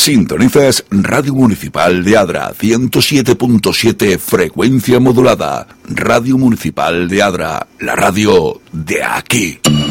Sintonizas Radio Municipal de Adra, 107.7 frecuencia modulada. Radio Municipal de Adra, la radio de aquí.